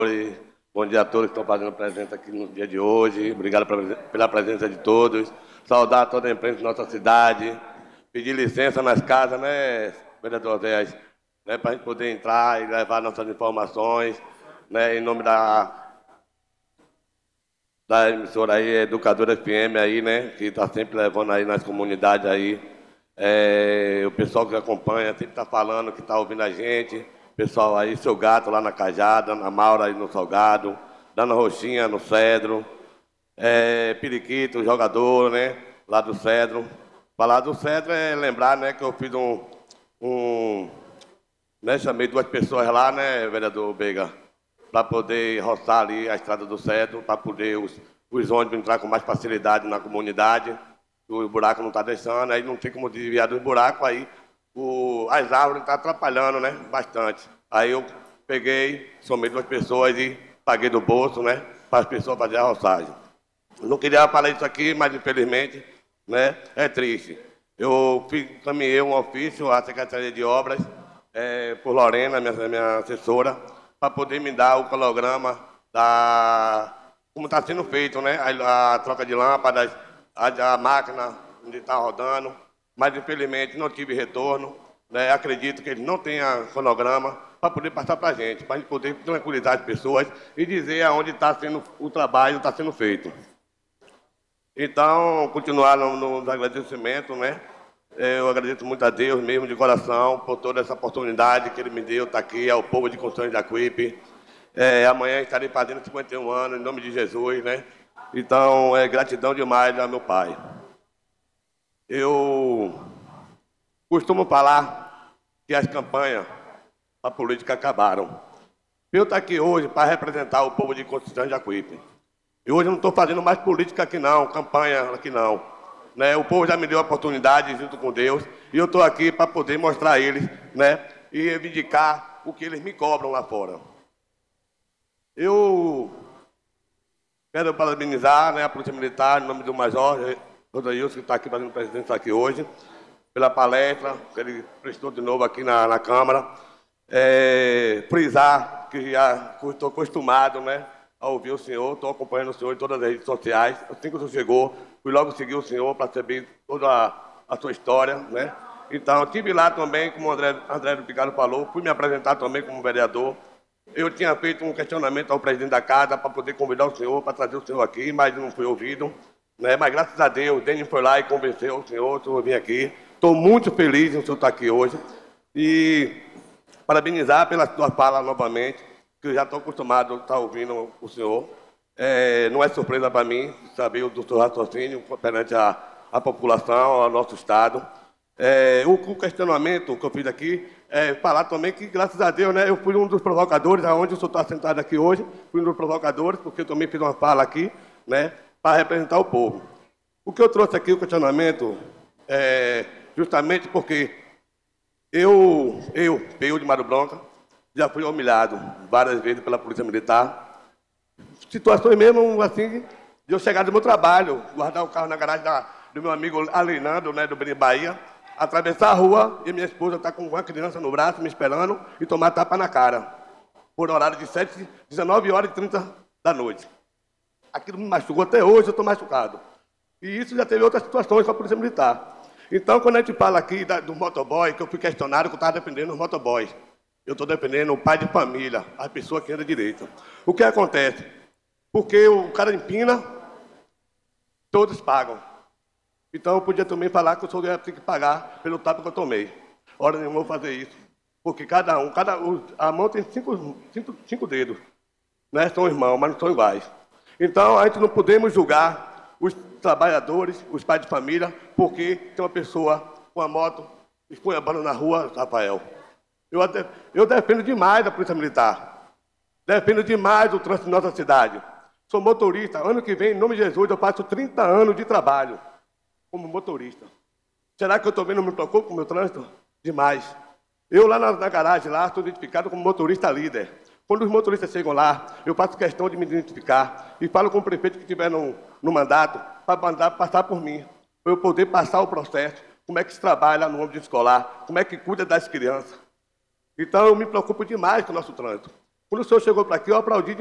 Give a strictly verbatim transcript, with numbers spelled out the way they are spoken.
Bom dia a todos que estão fazendo presente aqui no dia de hoje. Obrigado pela presença de todos. Saudar toda a imprensa de nossa cidade. Pedir licença nas casas, né, vereador Zé, né, para a gente poder entrar e levar nossas informações, né, em nome da, da emissora aí, Educadora F M aí, né, que está sempre levando aí nas comunidades aí. É, o pessoal que acompanha sempre está falando, que está ouvindo a gente. Pessoal aí, seu gato lá na Cajada, Ana Maura aí no Salgado, Dana Roxinha no Cedro, é, Periquito, jogador, né, lá do Cedro. Falar do Cedro é lembrar, né, que eu fiz um, um né, chamei duas pessoas lá, né, vereador Bega, para poder roçar ali a estrada do Cedro, para poder os, os ônibus entrar com mais facilidade na comunidade. O buraco não está deixando, aí não tem como desviar dos buracos, aí o, as árvores estão atrapalhando, né, bastante. Aí eu peguei, somei duas pessoas e paguei do bolso, né, para as pessoas fazerem a roçagem. Eu não queria falar isso aqui, mas infelizmente, né, é triste. Eu fiz, caminhei um ofício à Secretaria de Obras, é, por Lorena, minha, minha assessora, para poder me dar o cronograma da como está sendo feito, né, a, a troca de lâmpadas, a, a máquina onde está rodando, mas infelizmente não tive retorno, né? Acredito que ele não tenha cronograma para poder passar para a gente, para a gente poder tranquilizar as pessoas e dizer aonde está sendo o trabalho está sendo feito. Então, continuar nos no, no agradecimentos, né? Eu agradeço muito a Deus mesmo de coração por toda essa oportunidade que Ele me deu, estar aqui, ao povo de Constituição de Jacuípe. É, amanhã estarei fazendo cinquenta e um anos, em nome de Jesus, né? Então, é gratidão demais ao meu pai. Eu costumo falar que as campanhas da política acabaram. Eu estou aqui hoje para representar o povo de Constituição de Jacuípe. E hoje eu não estou fazendo mais política aqui não, campanha aqui não. Né? O povo já me deu a oportunidade junto com Deus e eu estou aqui para poder mostrar a eles, né, e reivindicar o que eles me cobram lá fora. Eu quero parabenizar, né, a Polícia Militar, em nome do Major Rodailson, que está aqui fazendo presença aqui hoje, pela palestra que ele prestou de novo aqui na, na Câmara. É, frisar que já estou acostumado, né, a ouvir o senhor, estou acompanhando o senhor em todas as redes sociais. Assim que o senhor chegou, fui logo seguir o senhor para saber toda a, a sua história, né? Então, estive lá também, como o André, André do Picado falou, fui me apresentar também como vereador. Eu tinha feito um questionamento ao presidente da casa para poder convidar o senhor, para trazer o senhor aqui, mas não foi ouvido. Né? Mas, graças a Deus, o Denis foi lá e convenceu o senhor, o senhor vir aqui. Estou muito feliz em o senhor estar aqui hoje. E parabenizar pela sua fala novamente, que eu já estou acostumado a estar ouvindo o senhor. É, não é surpresa para mim saber do seu raciocínio perante a, a população, ao nosso Estado. É, o, o questionamento que eu fiz aqui é falar também que, graças a Deus, né, eu fui um dos provocadores, aonde o senhor está sentado aqui hoje, fui um dos provocadores, porque eu também fiz uma fala aqui, né, para representar o povo. O que eu trouxe aqui, o questionamento, é justamente porque eu, eu, Peu de Mato Branco, já fui humilhado várias vezes pela Polícia Militar. Situações mesmo, assim, de eu chegar do meu trabalho, guardar o carro na garagem da, do meu amigo Alinando, né, do Beni Bahia, atravessar a rua e minha esposa está com uma criança no braço me esperando e tomar tapa na cara, por horário de sete, dezenove horas e trinta da noite. Aquilo me machucou até hoje, eu estou machucado. E isso já teve outras situações com a Polícia Militar. Então, quando a gente fala aqui da, do motoboy, que eu fui questionado que eu estava defendendo os motoboys, eu estou defendendo o pai de família, a pessoa que anda direito. O que acontece? Porque o cara empina, todos pagam. Então, eu podia também falar que o senhor ia ter que pagar pelo tapa que eu tomei. Ora, eu não vou fazer isso. Porque cada um, cada, a mão tem cinco, cinco, cinco dedos. Né? São irmãos, mas não são iguais. Então, a gente não podemos julgar os trabalhadores, os pais de família, porque tem uma pessoa com a moto, expõe a bala na rua, Rafael. Eu, eu defendo demais a Polícia Militar. Defendo demais o trânsito de nossa cidade. Sou motorista. Ano que vem, em nome de Jesus, eu faço trinta anos de trabalho como motorista. Será que eu também não me preocupo com o meu trânsito? Demais. Eu lá na, na garagem, lá, estou identificado como motorista líder. Quando os motoristas chegam lá, eu faço questão de me identificar e falo com o prefeito que estiver no, no mandato para mandar passar por mim, para eu poder passar o processo, como é que se trabalha no âmbito escolar, como é que cuida das crianças. Então, eu me preocupo demais com o nosso trânsito. Quando o senhor chegou para aqui, eu aplaudi.